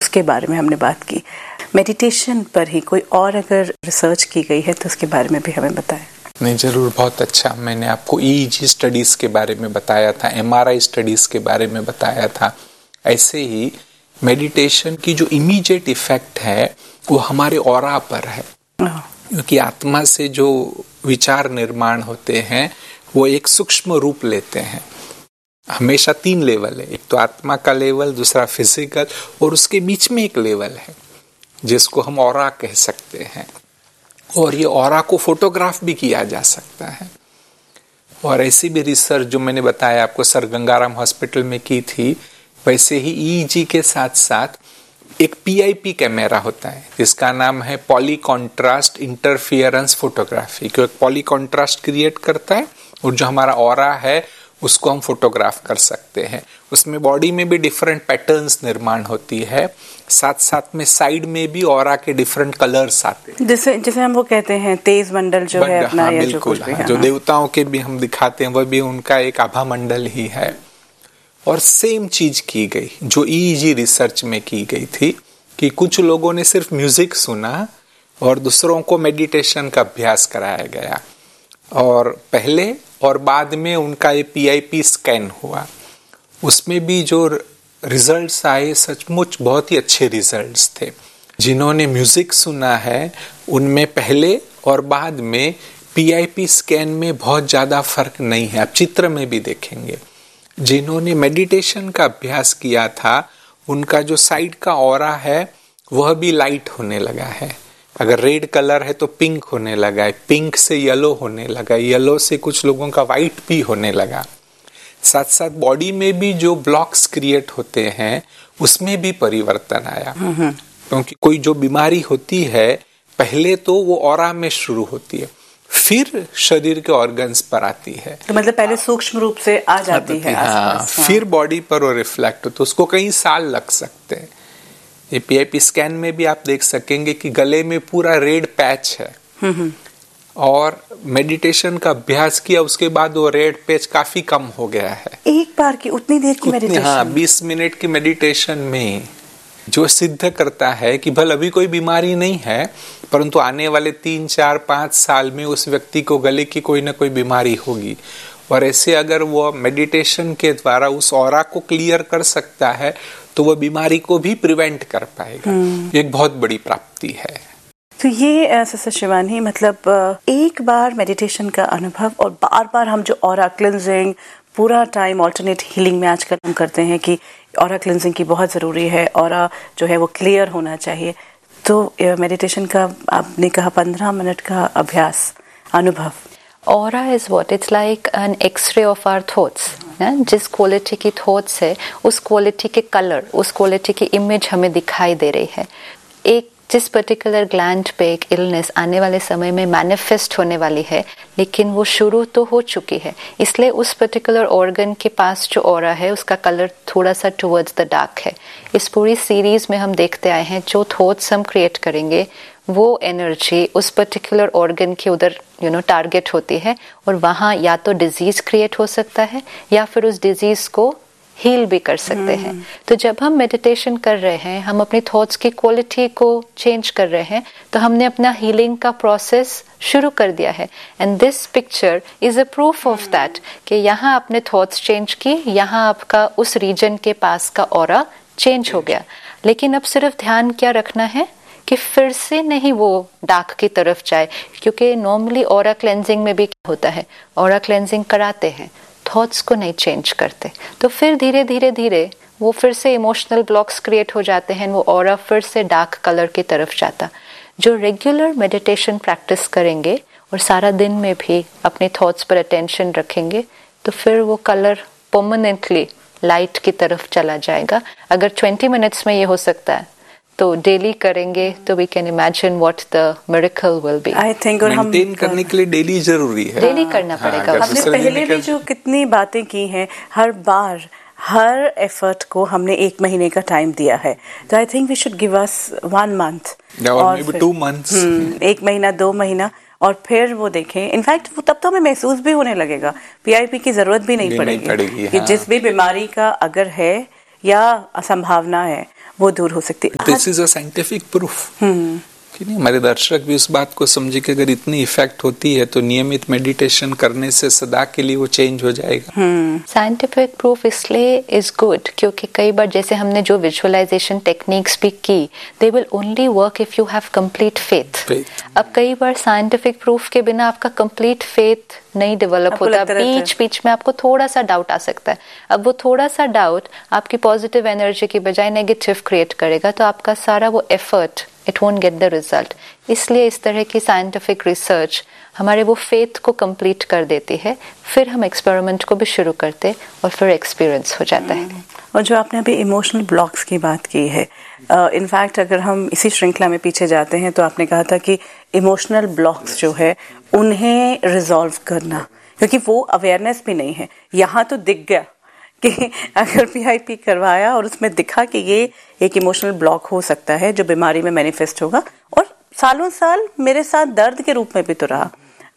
उसके बारे में हमने बात की। मेडिटेशन पर ही कोई और अगर रिसर्च की गई है तो उसके बारे में भी हमें बताएं। नहीं, जरूर, बहुत अच्छा। मैंने आपको EEG स्टडीज़ के बारे में बताया था, MRI स्टडीज़ के बारे में बताया था। ऐसे ही मेडिटेशन की जो इमीडिएट इफेक्ट है वो हमारे ऑरा पर है, क्योंकि आत्मा से जो विचार निर्माण होते हैं वो एक सूक्ष्म रूप लेते हैं। हमेशा 3 लेवल है, एक तो आत्मा का लेवल, दूसरा फिजिकल, और उसके बीच में एक लेवल है जिसको हम ऑरा कह सकते हैं। और ये ऑरा को फोटोग्राफ भी किया जा सकता है। और ऐसी भी रिसर्च जो मैंने बताया आपको सर गंगाराम हॉस्पिटल में की थी, वैसे ही EEG के साथ साथ एक PIP कैमरा होता है जिसका नाम है पॉली कॉन्ट्रास्ट इंटरफियरेंस फोटोग्राफी, जो एक पॉली कॉन्ट्रास्ट क्रिएट करता है और जो हमारा ऑरा है उसको हम फोटोग्राफ कर सकते हैं। उसमें बॉडी में भी डिफरेंट पैटर्न्स निर्माण होती है, साथ साथ में साइड में भी ऑरा के डिफरेंट कलर्स आते हैं, जैसे हम वो कहते हैं तेज मंडल जो है अपना, हाँ, या बिल्कुल, जो कुछ भी, जो देवताओं के भी हम दिखाते हैं वह भी उनका एक आभा मंडल ही है। और सेम चीज की गई जो EEG रिसर्च में की गई थी कि कुछ लोगों ने सिर्फ म्यूजिक सुना और दूसरों को मेडिटेशन का अभ्यास कराया गया, और पहले और बाद में उनका ये PIP स्कैन हुआ। उसमें भी जो रिजल्ट्स आए सचमुच बहुत ही अच्छे रिजल्ट्स थे। जिन्होंने म्यूजिक सुना है उनमें पहले और बाद में PIP स्कैन में बहुत ज़्यादा फर्क नहीं है, आप चित्र में भी देखेंगे। जिन्होंने मेडिटेशन का अभ्यास किया था उनका जो साइड का ऑरा है वह भी लाइट होने लगा है। अगर रेड कलर है तो पिंक होने लगा है, पिंक से येलो होने लगा, येलो से कुछ लोगों का वाइट भी होने लगा। साथ साथ बॉडी में भी जो ब्लॉक्स क्रिएट होते हैं उसमें भी परिवर्तन आया, क्योंकि कोई जो बीमारी होती है पहले तो वो ऑरा में शुरू होती है, फिर शरीर के ऑर्गन्स पर आती है। तो मतलब पहले सूक्ष्म रूप से आ जाती है आसपास, हाँ, फिर बॉडी पर वो रिफ्लेक्ट हो, तो उसको कई साल लग सकते हैं। ये PIP स्कैन में भी आप देख सकेंगे कि गले में पूरा रेड पैच है, और मेडिटेशन का अभ्यास किया उसके बाद वो रेड पैच काफी कम हो गया है। एक बार की उतनी देर की मेडिटेशन, हाँ, 20 मिनट की मेडिटेशन में जो सिद्ध करता है कि भले अभी कोई बीमारी नहीं है, परंतु आने वाले 3, 4, 5 साल में उस व्यक्ति को गले की कोई ना कोई बीमारी होगी। और ऐसे अगर वो मेडिटेशन के द्वारा उस ऑरा को क्लियर कर सकता है तो वह बीमारी को भी प्रिवेंट कर पाएगा। एक बहुत बड़ी प्राप्ति है। तो ये सिस्टर शिवानी, मतलब एक बार मेडिटेशन का अनुभव और बार बार हम जो ऑरा क्लिंजिंग पूरा टाइम ऑल्टरनेट हीलिंग में आजकल हम करते हैं कि ऑरा क्लिंजिंग की बहुत ज़रूरी है, ऑरा जो है वो क्लियर होना चाहिए। तो मेडिटेशन का आपने कहा 15 मिनट का अभ्यास अनुभव, Aura is what? It's like an X-ray of our thoughts. जिस क्वालिटी की थॉट्स है उस क्वालिटी के कलर, उस क्वालिटी की इमेज हमें दिखाई दे रही है। एक जिस पर्टिकुलर ग्लैंड पे एक इलनेस आने वाले समय में मैनिफेस्ट होने वाली है, लेकिन वो शुरू तो हो चुकी है, इसलिए उस पर्टिकुलर ऑर्गन के पास जो ऑरा है उसका कलर थोड़ा सा टुवर्ड्स द डार्क है। इस पूरी सीरीज में हम देखते आए हैं जो थॉट्स हम क्रिएट करेंगे वो एनर्जी उस पर्टिकुलर ऑर्गन के उधर टारगेट होती है, और वहाँ या तो डिजीज क्रिएट हो सकता है या फिर उस डिजीज को हील भी कर सकते हैं। तो जब हम मेडिटेशन कर रहे हैं, हम अपनी थॉट्स की क्वालिटी को चेंज कर रहे हैं, तो हमने अपना हीलिंग का प्रोसेस शुरू कर दिया है। And this picture is a proof of that कि यहाँ आपने थॉट्स चेंज की, यहाँ आपका उस रीजन के पास का ऑरा चेंज हो गया। लेकिन अब सिर्फ ध्यान क्या रखना है कि फिर से नहीं वो डार्क की तरफ जाए, क्योंकि नॉर्मली ऑरा क्लेंजिंग में भी क्या होता है, ऑरा क्लेंजिंग कराते हैं, थॉट्स को नहीं चेंज करते, तो फिर धीरे धीरे धीरे वो फिर से इमोशनल ब्लॉक्स क्रिएट हो जाते हैं, वो ऑरा फिर से डार्क कलर की तरफ जाता। जो रेगुलर मेडिटेशन प्रैक्टिस करेंगे और सारा दिन में भी अपने थॉट्स पर अटेंशन रखेंगे, तो फिर वो कलर परमानेंटली लाइट की तरफ चला जाएगा। अगर 20 मिनट्स में ये हो सकता है तो डेली करेंगे तो we can imagine what the miracle will be. I think और हम मेंटेन करने के लिए डेली जरूरी है, डेली करना पड़ेगा। हमने पहले भी जो कितनी बातें की हैं, हर बार हर एफर्ट को हमने 1 महीने का टाइम दिया है, तो I think we should give us 1 month और 2 मंथ्स, 1 महीना 2 महीना, और फिर वो देखें। इनफैक्ट वो तब तो हमें महसूस भी होने लगेगा, PIP की जरूरत भी नहीं पड़ेगी कि जिस भी बीमारी का अगर है या असंभावना है वो दूर हो सकती है। This is a scientific proof कि नहीं, हमारे दर्शक भी उस बात को समझे कि अगर इतनी इफेक्ट होती है तो नियमित मेडिटेशन करने से सदा के लिए वो चेंज हो जाएगा। साइंटिफिक प्रूफ इसलिए इज गुड क्योंकि कई बार जैसे हमने जो विजुअलाइजेशन टेक्निक्स भी की, they will only work if you have complete faith. अब कई बार साइंटिफिक प्रूफ के बिना आपका कंप्लीट फेथ नहीं डेवलप होता, बीच में आपको थोड़ा सा डाउट आ सकता है। अब वो थोड़ा सा डाउट आपकी पॉजिटिव एनर्जी की बजाय नेगेटिव क्रिएट करेगा, तो आपका सारा वो effort it won't get the result. इसलिए इस तरह की साइंटिफिक रिसर्च हमारे वो फेथ को कंप्लीट कर देती है, फिर हम एक्सपेरिमेंट को भी शुरू करते और फिर एक्सपीरियंस हो जाता है। और जो आपने अभी इमोशनल ब्लॉक्स की बात की है, इनफैक्ट अगर हम इसी श्रृंखला में पीछे जाते हैं तो आपने कहा था कि इमोशनल ब्लॉक्स जो है उन्हें रिजॉल्व करना, क्योंकि वो अवेयरनेस भी नहीं है। यहाँ तो दिख गया कि अगर PIP करवाया और उसमें दिखा कि ये एक इमोशनल ब्लॉक हो सकता है जो बीमारी में मैनिफेस्ट होगा, और सालों साल मेरे साथ दर्द के रूप में भी तो रहा,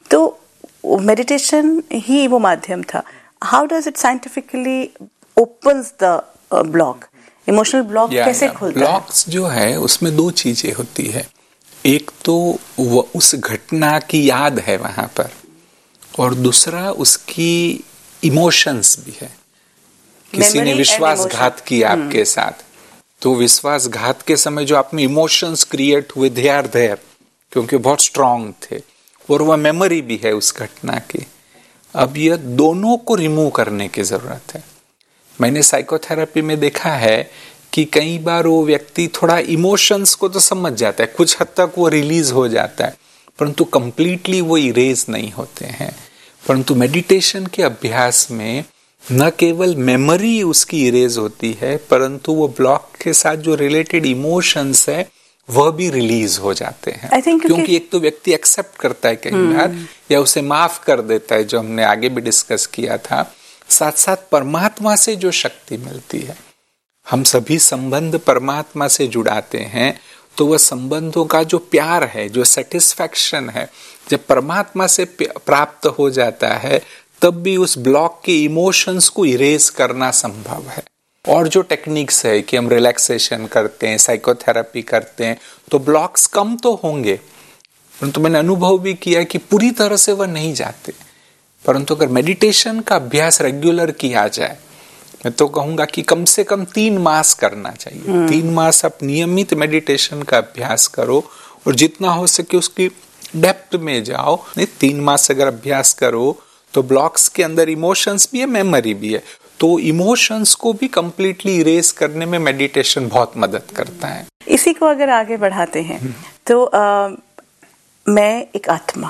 तो मेडिटेशन ही वो माध्यम था। How does it scientifically opens the block, emotional block कैसे खुलता है? ब्लॉक्स जो है उसमें दो चीजें होती है, एक तो वो उस घटना की याद है वहां पर, और दूसरा उसकी इमोशंस भी है। किसी ने विश्वासघात किया आपके साथ, तो विश्वासघात के समय जो आप में इमोशंस क्रिएट हुए, दे आर देयर, क्योंकि बहुत स्ट्रांग थे, और वह मेमोरी भी है उस घटना की। अब यह दोनों को रिमूव करने की जरूरत है। मैंने साइकोथेरेपी में देखा है कि कई बार वो व्यक्ति थोड़ा इमोशंस को तो समझ जाता है, कुछ हद तक वो रिलीज हो जाता है, परंतु कंप्लीटली वो इरेज नहीं होते हैं। परंतु मेडिटेशन के अभ्यास में न केवल मेमोरी उसकी इरेज होती है, परंतु वो ब्लॉक के साथ जो रिलेटेड इमोशंस है वह भी रिलीज हो जाते हैं। क्योंकि एक तो व्यक्ति एक्सेप्ट करता है कई बार, या उसे माफ कर देता है, जो हमने आगे भी डिस्कस किया था। साथ साथ परमात्मा से जो शक्ति मिलती है, हम सभी संबंध परमात्मा से जुड़ाते हैं, तो वह संबंधों का जो प्यार है, जो सेटिस्फैक्शन है, जब परमात्मा से प्राप्त हो जाता है, तब भी उस ब्लॉक के इमोशंस को इरेज करना संभव है। और जो टेक्निक्स है कि हम रिलैक्सेशन करते हैं, साइकोथेरेपी करते हैं, तो ब्लॉक्स कम तो होंगे, परंतु मैंने अनुभव भी किया कि पूरी तरह से वह नहीं जाते। परंतु अगर मेडिटेशन का अभ्यास रेगुलर किया जाए, मैं तो कहूंगा कि कम से कम 3 मास करना चाहिए। 3 मास आप नियमित मेडिटेशन का अभ्यास करो, और जितना हो सके उसकी डेप्थ में जाओ। 3 मास अगर अभ्यास करो तो ब्लॉक्स के अंदर इमोशंस भी है, मेमोरी भी है, तो इमोशंस को भी कंप्लीटली इरेज करने में मेडिटेशन बहुत मदद करता है। इसी को अगर आगे बढ़ाते हैं तो मैं एक आत्मा,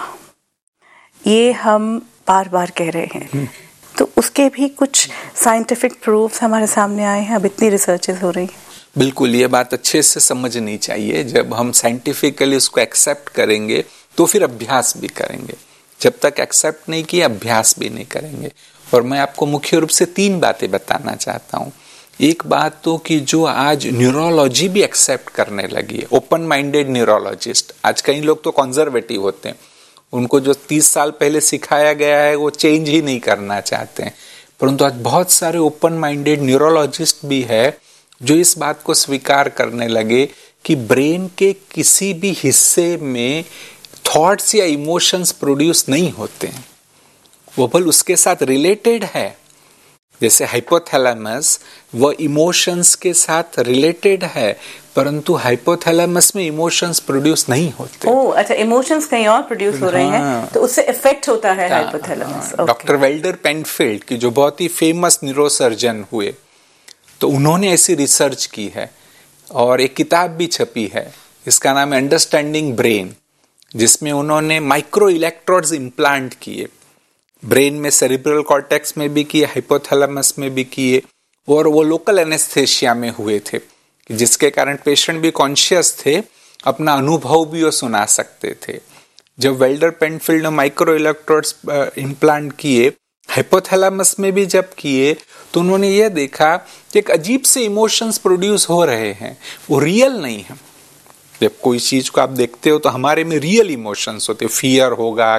ये हम बार बार कह रहे हैं, तो उसके भी कुछ साइंटिफिक प्रूफ्स हमारे सामने आए हैं। अब इतनी रिसर्चेस हो रही हैं। बिल्कुल, ये बात अच्छे से समझनी चाहिए। जब हम साइंटिफिकली उसको एक्सेप्ट करेंगे तो फिर अभ्यास भी करेंगे। जब तक एक्सेप्ट नहीं किया, अभ्यास भी नहीं करेंगे। और मैं आपको मुख्य रूप से 3 बातें बताना चाहता हूँ। एक बात तो कि जो आज न्यूरोलॉजी भी एक्सेप्ट करने लगी है, ओपन माइंडेड न्यूरोलॉजिस्ट। आज कई लोग तो कंजर्वेटिव होते हैं, उनको जो 30 साल पहले सिखाया गया है वो चेंज ही नहीं करना चाहते हैं, परंतु आज बहुत सारे ओपन माइंडेड न्यूरोलॉजिस्ट भी है जो इस बात को स्वीकार करने लगे कि ब्रेन के किसी भी हिस्से में थॉट्स या इमोशंस प्रोड्यूस नहीं होते हैं, वो बल उसके साथ रिलेटेड है। जैसे हाइपोथैलेमस वो इमोशंस के साथ रिलेटेड है, परंतु हाइपोथैलेमस में इमोशंस प्रोड्यूस नहीं होते। ओह अच्छा, इमोशंस कहीं और प्रोड्यूस हो रहे हैं, तो उससे इफेक्ट होता है हाइपोथैलेमस। डॉक्टर वेल्डर पेनफील्ड की जो बहुत ही फेमस न्यूरोसर्जन हुए, तो उन्होंने ऐसी रिसर्च की है और एक किताब भी छपी है, इसका नाम है अंडरस्टैंडिंग ब्रेन, जिसमें उन्होंने माइक्रो इलेक्ट्रोड्स इम्प्लांट किए, ब्रेन में, सेरिब्रल कॉर्टेक्स में भी किए, हाइपोथैलेमस में भी किए, और वो लोकल एनेस्थेशिया में हुए थे, जिसके कारण पेशेंट भी कॉन्शियस थे, अपना अनुभव भी वो सुना सकते थे। जब वेल्डर पेनफील्ड ने माइक्रो इलेक्ट्रोड्स इम्प्लांट किए, हाइपोथैलेमस में भी जब किए, तो उन्होंने ये देखा कि एक अजीब से इमोशंस प्रोड्यूस हो रहे हैं, वो रियल नहीं है। जब कोई चीज को आप देखते हो तो हमारे में रियल इमोशंस होते, फियर होगा,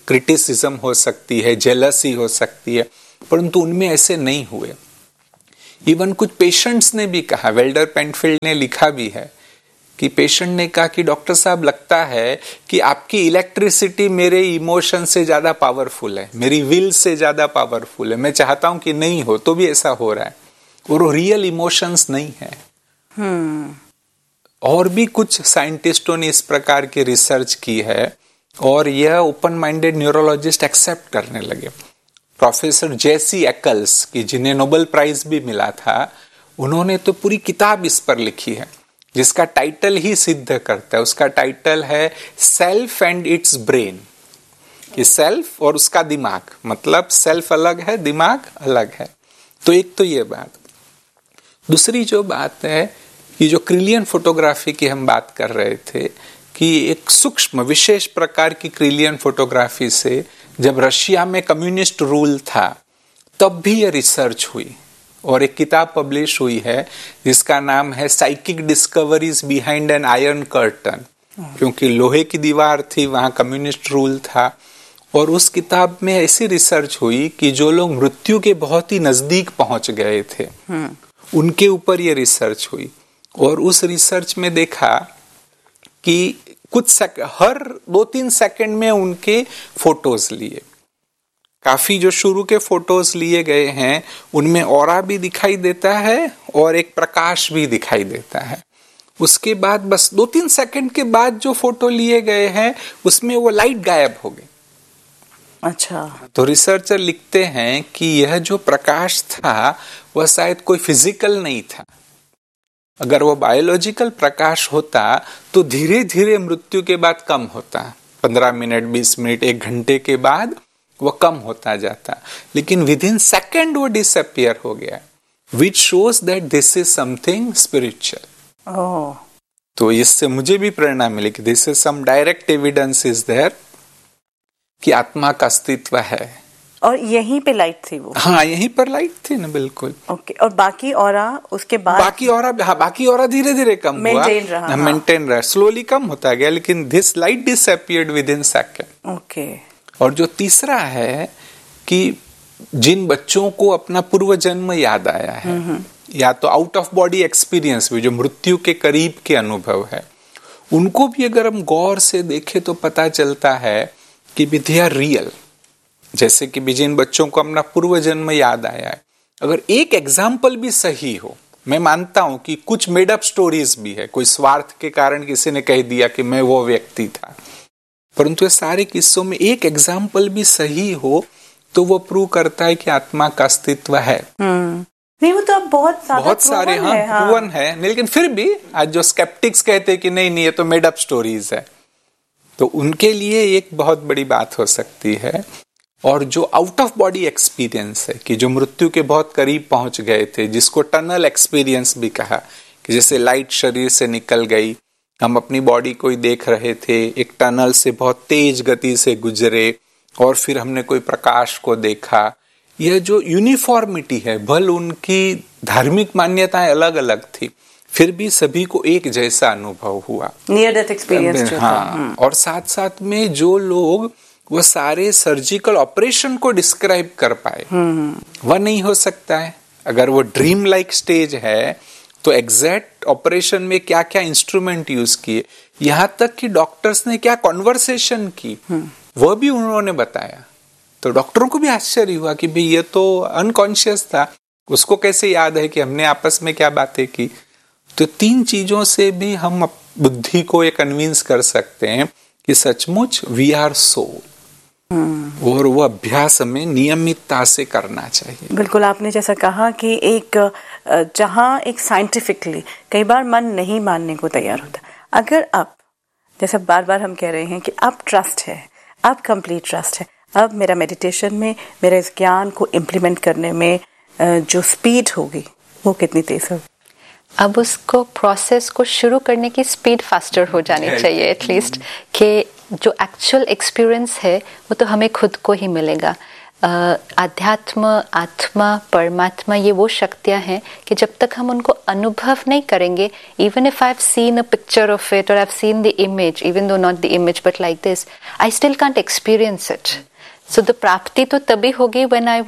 क्रिटिसिज्म हो सकती है, जेलसी हो सकती है, परंतु उनमें ऐसे नहीं हुए। इवन कुछ पेशेंट्स ने भी कहा, वेल्डर पेंटफील्ड ने लिखा भी है कि पेशेंट ने कहा कि डॉक्टर साहब लगता है कि आपकी इलेक्ट्रिसिटी मेरे इमोशन से ज्यादा पावरफुल है, मेरी विल से ज्यादा पावरफुल है, मैं चाहता हूं कि नहीं हो तो भी ऐसा हो रहा है, और वो रियल इमोशंस नहीं है। और भी कुछ साइंटिस्टों ने इस प्रकार की रिसर्च की है और यह ओपन माइंडेड न्यूरोलॉजिस्ट एक्सेप्ट करने लगे। प्रोफेसर जेसी एकल्स की जिन्हें नोबेल प्राइज भी मिला था, उन्होंने तो पूरी किताब इस पर लिखी है जिसका टाइटल ही सिद्ध करता है। उसका टाइटल है सेल्फ एंड इट्स ब्रेन, कि सेल्फ और उसका दिमाग, मतलब सेल्फ अलग है, दिमाग अलग है। तो एक तो ये बात। दूसरी जो बात है, ये जो क्रिलियन फोटोग्राफी की हम बात कर रहे थे कि एक सूक्ष्म विशेष प्रकार की क्रिलियन फोटोग्राफी से जब रशिया में कम्युनिस्ट रूल था तब भी ये रिसर्च हुई और एक किताब पब्लिश हुई है जिसका नाम है psychic discoveries behind an iron curtain, क्योंकि लोहे की दीवार थी, वहां कम्युनिस्ट रूल था। और उस किताब में ऐसी रिसर्च हुई कि जो लोग मृत्यु के बहुत ही नजदीक पहुंच गए थे उनके ऊपर ये रिसर्च हुई, और उस रिसर्च में देखा कि हर 2-3 सेकंड में उनके फोटोज लिए। काफी जो शुरू के फोटोज लिए गए हैं उनमें ऑरा भी दिखाई देता है और एक प्रकाश भी दिखाई देता है। उसके बाद बस 2-3 सेकंड के बाद जो फोटो लिए गए हैं उसमें वो लाइट गायब हो गई। अच्छा। तो रिसर्चर लिखते हैं कि यह जो प्रकाश था वह शायद कोई फिजिकल नहीं था। अगर वो बायोलॉजिकल प्रकाश होता तो धीरे धीरे मृत्यु के बाद कम होता, 15 मिनट, 20 मिनट, 1 घंटे के बाद वो कम होता जाता, लेकिन विद इन सेकेंड वो डिसअपियर हो गया, which shows that this is something spiritual. तो इससे मुझे भी प्रेरणा मिली कि this is some direct evidence is there कि आत्मा का अस्तित्व है। और यहीं पे लाइट थी वो? हाँ, यहीं पर लाइट थी ना, बिल्कुल। ओके। और बाकी ऑरा उसके बाद? बाकी ऑरा धीरे धीरे कम हुआ, मेंटेन रहा, स्लोली कम होता गया, लेकिन this light disappeared with in second. Okay. और जो तीसरा है कि जिन बच्चों को अपना पूर्व जन्म याद आया है या तो आउट ऑफ बॉडी एक्सपीरियंस भी, जो मृत्यु के करीब के अनुभव है, उनको भी अगर हम गौर से देखें तो पता चलता है कि दे आर रियल। जैसे कि भी जिन बच्चों को अपना पूर्व जन्म याद आया है, अगर एक एग्जाम्पल भी सही हो, मैं मानता हूं कि कुछ मेड अप स्टोरीज भी है, कोई स्वार्थ के कारण किसी ने कह दिया कि मैं वो व्यक्ति था, परंतु ये सारे किस्सों में एक एग्जाम्पल भी सही हो तो वो प्रूव करता है कि आत्मा का अस्तित्व है। नहीं, वो तो अब बहुत सारे प्रूवन है, लेकिन फिर भी आज जो स्केप्टिक्स कहते हैं कि नहीं ये तो मेड अप स्टोरीज है, तो उनके लिए एक बहुत बड़ी बात हो सकती है। और जो आउट ऑफ बॉडी एक्सपीरियंस है कि जो मृत्यु के बहुत करीब पहुंच गए थे, जिसको टनल एक्सपीरियंस भी कहा, कि जैसे लाइट शरीर से निकल गई, हम अपनी बॉडी को ही देख रहे थे, एक टनल से बहुत तेज गति से गुजरे और फिर हमने कोई प्रकाश को देखा। यह जो यूनिफॉर्मिटी है, भल उनकी धार्मिक मान्यताएं अलग अलग थी, फिर भी सभी को एक जैसा अनुभव हुआ, नियर डेथ एक्सपीरियंस। हाँ। और साथ साथ में जो लोग वो सारे सर्जिकल ऑपरेशन को डिस्क्राइब कर पाए, वह नहीं हो सकता है। अगर वो ड्रीम लाइक स्टेज है तो एग्जैक्ट ऑपरेशन में क्या क्या इंस्ट्रूमेंट यूज किए, यहां तक कि डॉक्टर्स ने क्या कॉन्वर्सेशन की वह भी उन्होंने बताया। तो डॉक्टरों को भी आश्चर्य हुआ कि भाई ये तो अनकॉन्शियस था, उसको कैसे याद है कि हमने आपस में क्या बातें की। तो 3 चीजों से भी हम बुद्धि को ये कन्विंस कर सकते हैं कि सचमुच वी आर सोल, और वो अभ्यास हमें नियमितता से करना चाहिए। बिल्कुल, आपने जैसा कहा कि एक जहां एक साइंटिफिकली कई बार मन नहीं मानने को तैयार होता, अगर अब जैसा बार बार हम कह रहे हैं कि अब ट्रस्ट है, अब कंप्लीट ट्रस्ट है, अब मेरा मेडिटेशन में मेरे इस ज्ञान को इम्प्लीमेंट करने में जो स्पीड होगी वो कितनी तेज होगी। अब उसको प्रोसेस को शुरू करने की स्पीड फास्टर हो जानी चाहिए एटलीस्ट, कि जो एक्चुअल एक्सपीरियंस है वो तो हमें खुद को ही मिलेगा। आध्यात्म, आत्मा, परमात्मा, ये वो शक्तियां हैं कि जब तक हम उनको अनुभव नहीं करेंगे, even if I have seen a picture of it और I have seen the image, even though not the image but like this, I still can't experience it. So the प्राप्ति तो तभी होगी when I will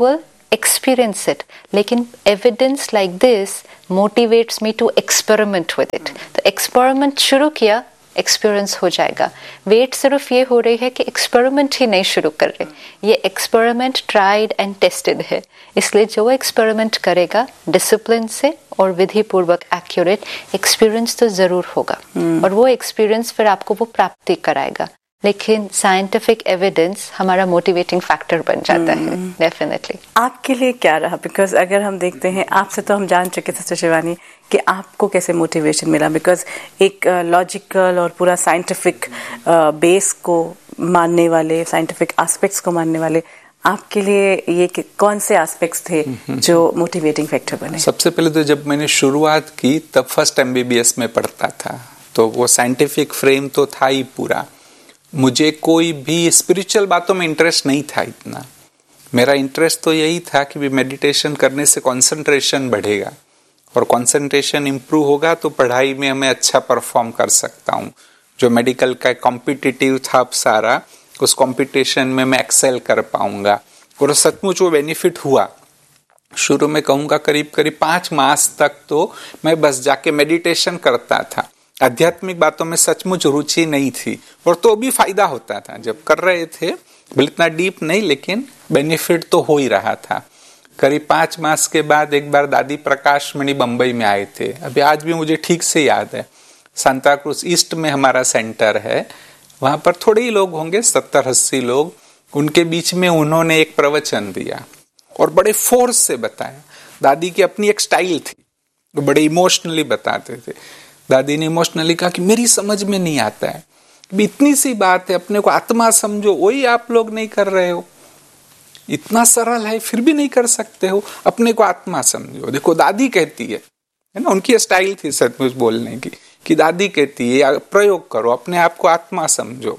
experience it. लेकिन evidence like this motivates me to experiment with it. तो experiment शुरू किया, experience हो जाएगा. वेट सिर्फ ये हो रही है कि एक्सपेरिमेंट ही नहीं शुरू कर रहे, ये एक्सपेरिमेंट ट्राइड एंड टेस्टेड है. इसलिए जो एक्सपेरिमेंट करेगा डिसिप्लिन से और विधि पूर्वक एक्यूरेट, एक्सपीरियंस तो जरूर होगा. और वो एक्सपीरियंस फिर आपको वो प्राप्ति कराएगा. लेकिन साइंटिफिक एविडेंस हमारा मोटिवेटिंग फैक्टर बन जाता है. डेफिनेटली. आपके लिए क्या रहा? बिकॉज अगर हम देखते हैं, आपसे तो हम जान चुके थे शिवानी कि आपको कैसे मोटिवेशन मिला, बिकॉज एक लॉजिकल और पूरा साइंटिफिक बेस को मानने वाले, साइंटिफिक एस्पेक्ट्स को मानने वाले, आपके लिए ये कौन से एस्पेक्ट्स थे जो मोटिवेटिंग फैक्टर बने? सबसे पहले तो जब मैंने शुरुआत की तब फर्स्ट MBBS में पढ़ता था, तो वो साइंटिफिक फ्रेम तो था ही पूरा. मुझे कोई भी स्पिरिचुअल बातों में इंटरेस्ट नहीं था इतना. मेरा इंटरेस्ट तो यही था कि भी मेडिटेशन करने से कंसंट्रेशन बढ़ेगा और कंसंट्रेशन इंप्रूव होगा तो पढ़ाई में मैं अच्छा परफॉर्म कर सकता हूँ. जो मेडिकल का कॉम्पिटिटिव था सारा, उस कंपटीशन में मैं एक्सेल कर पाऊंगा. और सचमुच वो बेनिफिट हुआ. शुरू में कहूँगा करीब 5 मास तक तो मैं बस जाके मेडिटेशन करता था. आध्यात्मिक बातों में सचमुच रुचि नहीं थी, और तो भी फायदा होता था जब कर रहे थे. बिल्कुल इतना डीप नहीं, लेकिन बेनिफिट तो हो ही रहा था. करीब 5 मास के बाद एक बार दादी प्रकाश मणि बंबई में आए थे. अभी आज भी मुझे ठीक से याद है. सांता क्रूज ईस्ट में हमारा सेंटर है. वहां पर थोड़े ही लोग होंगे, 70-80 लोग. उनके बीच में उन्होंने एक प्रवचन दिया और बड़े फोर्स से बताया. दादी की अपनी एक स्टाइल थी, वो बड़े इमोशनली बताते थे. दादी ने इमोशनली कहा कि मेरी समझ में नहीं आता है, इतनी सी बात है, अपने को आत्मा समझो, वही आप लोग नहीं कर रहे हो. इतना सरल है फिर भी नहीं कर सकते हो. अपने को आत्मा समझो. देखो दादी कहती है ना, उनकी स्टाइल थी सचमुच बोलने की, कि दादी कहती है प्रयोग करो, अपने आप को आत्मा समझो.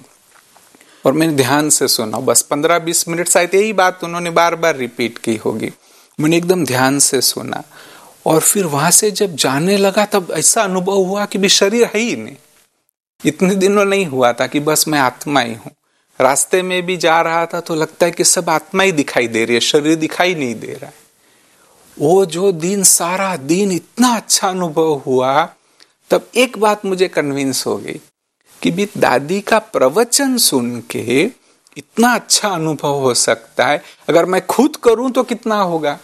और मैंने ध्यान से सुना. बस 15-20 मिनट शायद यही बात उन्होंने बार बार रिपीट की होगी. मैंने एकदम ध्यान से सुना, और फिर वहां से जब जाने लगा तब ऐसा अनुभव हुआ कि भी शरीर है ही नहीं. इतने दिनों नहीं हुआ था कि बस मैं आत्मा ही हूं. रास्ते में भी जा रहा था तो लगता है कि सब आत्मा ही दिखाई दे रही है, शरीर दिखाई नहीं दे रहा है. वो जो दिन, सारा दिन इतना अच्छा अनुभव हुआ. तब एक बात मुझे कन्विंस हो गई कि भी दादी का प्रवचन सुन के इतना अच्छा अनुभव हो सकता है, अगर मैं खुद करूं तो कितना होगा.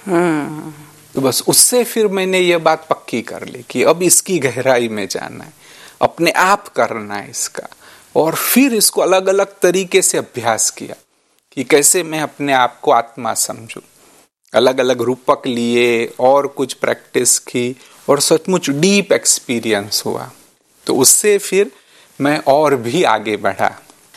तो बस उससे फिर मैंने ये बात पक्की कर ली कि अब इसकी गहराई में जाना है, अपने आप करना है इसका. और फिर इसको अलग अलग तरीके से अभ्यास किया कि कैसे मैं अपने आप को आत्मा समझूं. अलग अलग रूपक लिए और कुछ प्रैक्टिस की, और सचमुच डीप एक्सपीरियंस हुआ. तो उससे फिर मैं और भी आगे बढ़ा.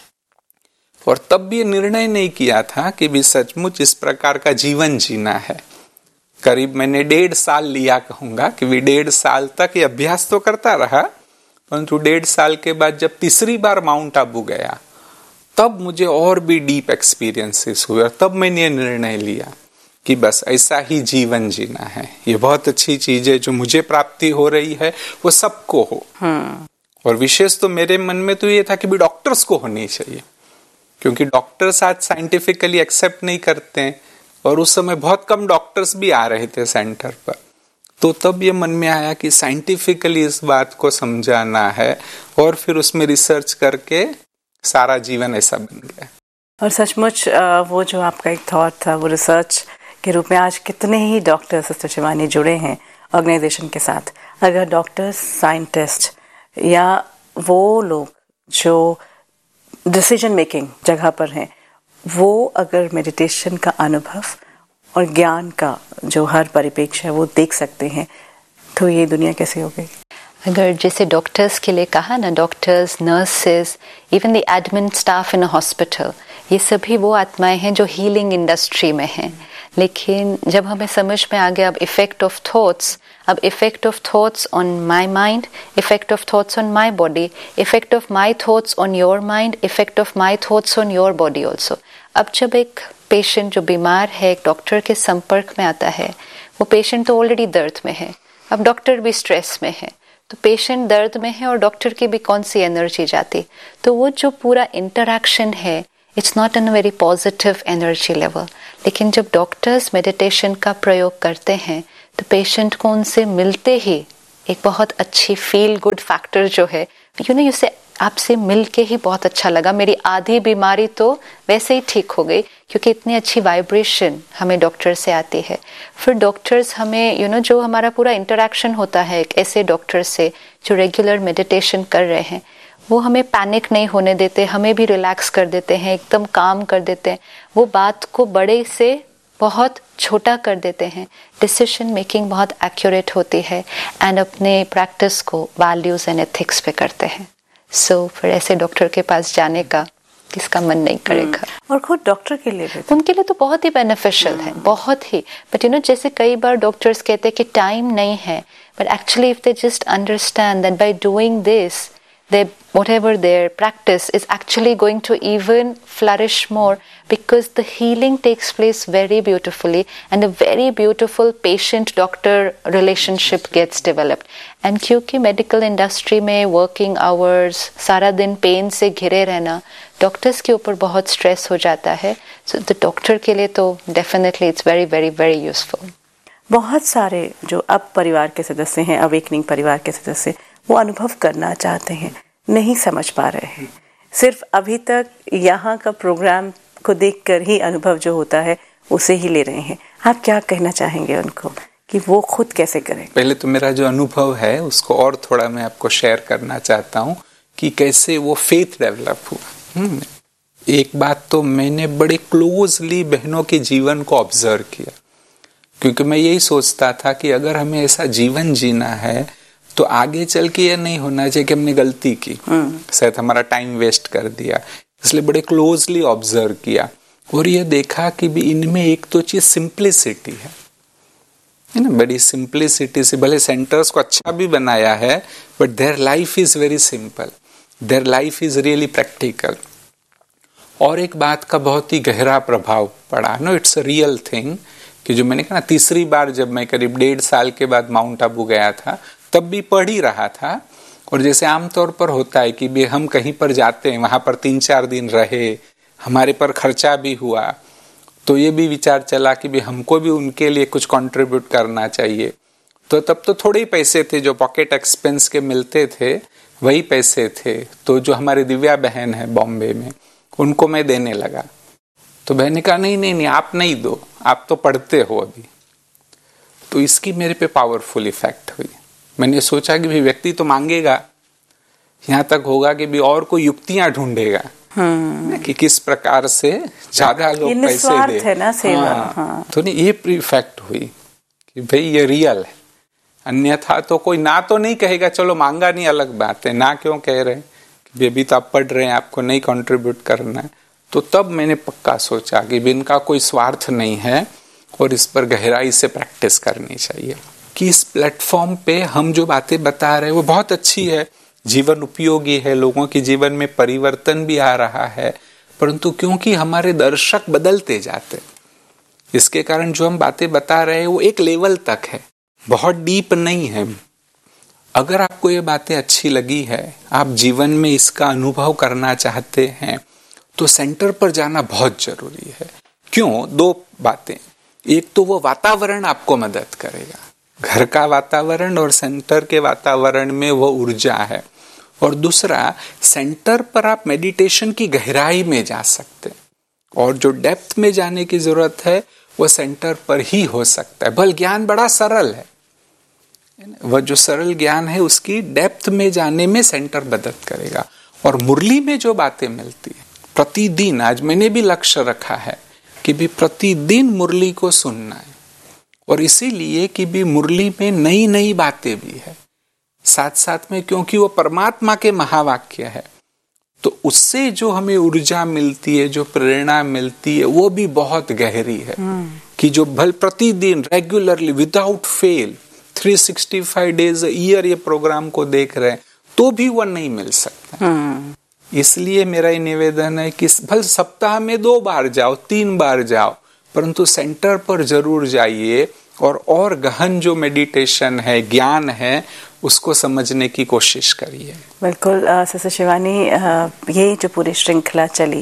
और तब भी निर्णय नहीं किया था कि भी सचमुच इस प्रकार का जीवन जीना है. करीब मैंने 1.5 साल लिया, कहूंगा कि भी 1.5 साल तक ये अभ्यास तो करता रहा. परंतु 1.5 साल के बाद जब तीसरी बार माउंट आबू गया, तब मुझे और भी डीप एक्सपीरियंसेस हुए. और तब मैंने निर्णय लिया कि बस ऐसा ही जीवन जीना है. ये बहुत अच्छी चीज है, जो मुझे प्राप्ति हो रही है वो सबको हो. और विशेष तो मेरे मन में तो ये था कि भी डॉक्टर्स को होनी चाहिए, क्योंकि डॉक्टर्स आज साइंटिफिकली एक्सेप्ट नहीं करते हैं. और उस समय बहुत कम डॉक्टर्स भी आ रहे थे सेंटर पर. तो तब ये मन में आया कि साइंटिफिकली इस बात को समझाना है, और फिर उसमें रिसर्च करके सारा जीवन ऐसा बन गया. और सचमुच वो जो आपका एक थॉट था, वो रिसर्च के रूप में आज कितने ही डॉक्टर्स सिस्टर शिवानी जुड़े हैं ऑर्गेनाइजेशन के साथ. अगर डॉक्टर्स, साइंटिस्ट या वो लोग जो डिसीजन मेकिंग जगह पर हैं, वो अगर मेडिटेशन का अनुभव और ज्ञान का जो हर परिप्रेक्ष्य है वो देख सकते हैं, तो ये दुनिया कैसे हो गई. अगर जैसे डॉक्टर्स के लिए कहा ना, doctors, nurses, even the admin staff in a hospital, ये सभी वो आत्माएं हैं जो हीलिंग इंडस्ट्री में हैं. लेकिन जब हमें समझ में आ गया अब effect of thoughts on my mind, effect of thoughts on my body, effect of my thoughts on your mind, effect of my thoughts on your body also. अब जब एक पेशेंट जो बीमार है एक डॉक्टर के संपर्क में आता है, वो पेशेंट तो ऑलरेडी दर्द में है, अब डॉक्टर भी स्ट्रेस में है, तो पेशेंट दर्द में है और डॉक्टर की भी कौन सी एनर्जी जाती. तो वो जो पूरा इंटरैक्शन है it's not an very positive energy level. लेकिन जब डॉक्टर्स मेडिटेशन का प्रयोग करते हैं तो पेशेंट को उनसे मिलते ही एक बहुत अच्छी फील गुड फैक्टर जो है, यू से आपसे मिल के ही बहुत अच्छा लगा, मेरी आधी बीमारी तो वैसे ही ठीक हो गई, क्योंकि इतनी अच्छी वाइब्रेशन हमें डॉक्टर से आती है। फिर डॉक्टर्स हमें जो हमारा पूरा इंटरेक्शन होता है एक ऐसे डॉक्टर से जो रेगुलर मेडिटेशन कर रहे हैं, वो हमें पैनिक नहीं होने देते, हमें भी रिलैक्स कर देते हैं, एकदम काम कर देते हैं, वो बात को बड़े से बहुत छोटा कर देते हैं, डिसीजन मेकिंग बहुत एक्यूरेट होती है, एंड अपने प्रैक्टिस को वैल्यूज एंड एथिक्स पे करते हैं। सो फिर ऐसे डॉक्टर के पास जाने का किसका मन नहीं करेगा। और खुद डॉक्टर के लिए भी उनके लिए तो बहुत ही बेनिफिशियल है, बहुत ही। बट जैसे कई बार डॉक्टर्स कहते हैं कि टाइम नहीं है, but actually if they just understand that by doing this whatever their practice is actually going to even flourish more, because the healing takes place very beautifully and a very beautiful patient-doctor relationship gets developed. And क्योंकि medical industry में working hours, सारा दिन pen से घिरे रहना, doctors के ऊपर बहुत स्ट्रेस हो जाता है। So the doctor के लिए तो definitely it's very very very useful. बहुत सारे जो अब परिवार के सदस्य हैं, अवेकनिंग परिवार के सदस्य, वो अनुभव करना चाहते हैं, नहीं समझ पा रहे हैं, सिर्फ अभी तक यहाँ का प्रोग्राम को देखकर ही अनुभव जो होता है उसे ही ले रहे हैं। आप क्या कहना चाहेंगे उनको कि वो खुद कैसे करें? पहले तो मेरा जो अनुभव है उसको और थोड़ा मैं आपको शेयर करना चाहता हूँ कि कैसे वो फेथ डेवलप हुआ। एक बात तो मैंने बड़े क्लोजली बहनों के जीवन को ऑब्जर्व किया, क्योंकि मैं यही सोचता था कि अगर हमें ऐसा जीवन जीना है तो आगे चल के ये नहीं होना चाहिए कि हमने गलती की, शायद हमारा टाइम वेस्ट कर दिया। इसलिए बड़े क्लोजली ऑब्जर्व किया और ये देखा कि भी इनमें एक तो चीज सिंप्लिसिटी है ना, बड़ी सिंप्लिसिटी से। भले सेंटर्स को अच्छा भी बनाया है, but their life is very simple, their life is really practical. और एक बात का बहुत ही गहरा प्रभाव पड़ा, no it's a real thing, कि जो मैंने कहा ना, तीसरी बार जब मैं करीब 1.5 साल के बाद माउंट आबू गया था, तब भी पढ़ ही रहा था। और जैसे आमतौर पर होता है कि भी हम कहीं पर जाते हैं, वहां पर 3-4 दिन रहे, हमारे पर खर्चा भी हुआ, तो ये भी विचार चला कि भी हमको भी उनके लिए कुछ कंट्रीब्यूट करना चाहिए। तो तब तो थोड़े ही पैसे थे, जो पॉकेट एक्सपेंस के मिलते थे वही पैसे थे। तो जो हमारी दिव्या बहन है बॉम्बे में, उनको मैं देने लगा। तो बहन ने कहा नहीं आप नहीं दो, आप तो पढ़ते हो अभी। तो इसकी मेरे पे पावरफुल इफेक्ट हुई। मैंने सोचा कि भाई व्यक्ति तो मांगेगा, यहाँ तक होगा कि भी और कोई युक्तियां ढूंढेगा कि किस प्रकार से ज्यादा लोग पैसे दे, है ना सेवा। हाँ। तो नहीं, ये इफेक्ट हुई कि भाई ये रियल है। अन्यथा तो कोई ना तो नहीं कहेगा, चलो मांगा नहीं अलग बात है, ना क्यों कह रहे हैं कि अभी तो आप पढ़ रहे हैं, आपको नहीं कंट्रीब्यूट करना है। तो तब मैंने पक्का सोचा कि इनका कोई स्वार्थ नहीं है और इस पर गहराई से प्रैक्टिस करनी चाहिए। कि इस प्लेटफॉर्म पे हम जो बातें बता रहे हैं वो बहुत अच्छी है, जीवन उपयोगी है, लोगों के जीवन में परिवर्तन भी आ रहा है, परंतु क्योंकि हमारे दर्शक बदलते जाते, इसके कारण जो हम बातें बता रहे हैं वो एक लेवल तक है, बहुत डीप नहीं है। अगर आपको ये बातें अच्छी लगी है, आप जीवन में इसका अनुभव करना चाहते हैं, तो सेंटर पर जाना बहुत जरूरी है। क्यों? 2 बातें। एक तो वो वातावरण आपको मदद करेगा, घर का वातावरण और सेंटर के वातावरण में वो ऊर्जा है। और दूसरा, सेंटर पर आप मेडिटेशन की गहराई में जा सकते हैं, और जो डेप्थ में जाने की जरूरत है वो सेंटर पर ही हो सकता है। भले ज्ञान बड़ा सरल है, वह जो सरल ज्ञान है उसकी डेप्थ में जाने में सेंटर मदद करेगा। और मुरली में जो बातें मिलती है प्रतिदिन, आज मैंने भी लक्ष्य रखा है कि भी प्रतिदिन मुरली को सुनना है, और इसीलिए कि भी मुरली में नई नई बातें भी है साथ साथ में, क्योंकि वो परमात्मा के महावाक्य है। तो उससे जो हमें ऊर्जा मिलती है, जो प्रेरणा मिलती है, वो भी बहुत गहरी है। कि जो भल प्रतिदिन regularly without fail 365 days year ये प्रोग्राम को देख रहे हैं, तो भी वो नहीं मिल सकता। इसलिए मेरा ये निवेदन है कि भल सप्ताह में 2 बार जाओ, 3 बार जाओ, परंतु सेंटर पर जरूर जाइए और गहन जो मेडिटेशन है, ज्ञान है, उसको समझने की कोशिश करिए। बिल्कुल सिस्टर शिवानी, ये जो पूरी श्रृंखला चली,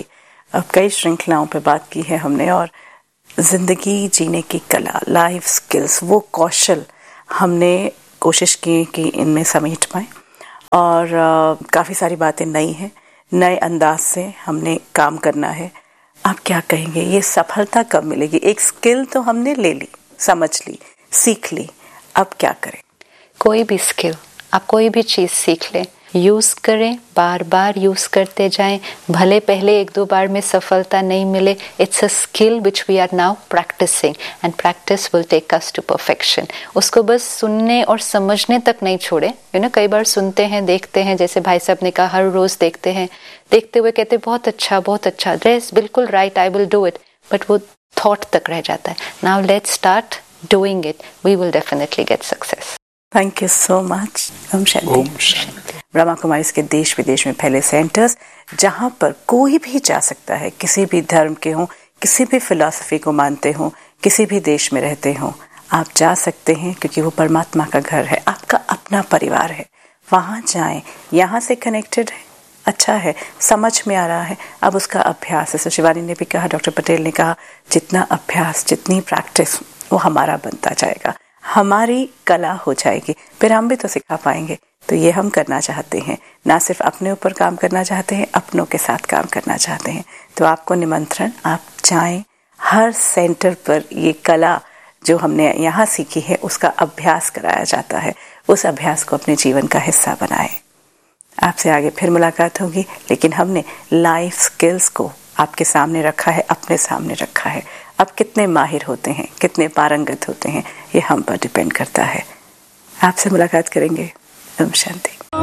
अब कई श्रृंखलाओं पे बात की है हमने, और जिंदगी जीने की कला, लाइफ स्किल्स, वो कौशल हमने कोशिश की कि इनमें समेट पाएं। और काफ़ी सारी बातें नई हैं, नए अंदाज से हमने काम करना है। आप क्या कहेंगे, ये सफलता कब मिलेगी? एक स्किल तो हमने ले ली, समझ ली, सीख ली, अब क्या करें? कोई भी स्किल, आप कोई भी चीज़ सीख लें, यूज़ करें, बार बार यूज़ करते जाएं, भले पहले 1-2 बार में सफलता नहीं मिले, it's a skill which we are now practising and practice will take us to perfection. उसको बस सुनने और समझने तक नहीं छोड़े। कई बार सुनते हैं, देखते हैं, जैसे भाई साहब ने कहा हर रोज़ देखते हैं, देखते हुए कहते बहुत अच्छा, ड्रेस बिल्कुल right, I will do it, but वो थॉट तक रह जाता है। Now let's start doing it, we will definitely get success. Thank you so much. Om Shanti. Brahma Kumaris के देश विदेश में फैले सेंटर्स, जहाँ पर कोई भी जा सकता है, किसी भी धर्म के हों, किसी भी फिलॉसफी को मानते हों, किसी भी देश में रहते हों, आप जा सकते हैं, क्योंकि वो परमात्मा का घर है, आपका अपना परिवार है। वहाँ जाएं, यहाँ से कनेक्टेड है, अच्छा है, समझ में आ रहा है, अब उसका अभ्यास, जैसे शिवानी ने भी कहा, डॉक्टर पटेल ने कहा, जितना अभ्यास, जितनी प्रैक्टिस, वो हमारा बनता जाएगा, हमारी कला हो जाएगी, फिर हम भी तो सिखा पाएंगे। तो ये हम करना चाहते हैं, ना सिर्फ अपने ऊपर काम करना चाहते हैं, अपनों के साथ काम करना चाहते हैं। तो आपको निमंत्रण, आप जाएं, हर सेंटर पर ये कला जो हमने यहाँ सीखी है उसका अभ्यास कराया जाता है, उस अभ्यास को अपने जीवन का हिस्सा बनाएं। आपसे आगे फिर मुलाकात होगी, लेकिन हमने लाइफ स्किल्स को आपके सामने रखा है, अपने सामने रखा है। अब कितने माहिर होते हैं, कितने पारंगत होते हैं, ये हम पर डिपेंड करता है। आपसे मुलाकात करेंगे। ओम शांति।